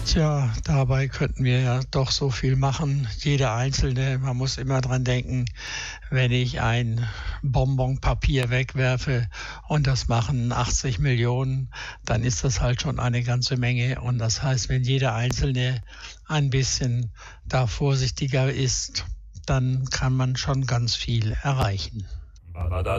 Tja, dabei könnten wir ja doch so viel machen. Jeder Einzelne, man muss immer dran denken, wenn ich ein Bonbonpapier wegwerfe und das machen 80 Millionen, dann ist das halt schon eine ganze Menge. Und das heißt, wenn jeder Einzelne ein bisschen da vorsichtiger ist, dann kann man schon ganz viel erreichen.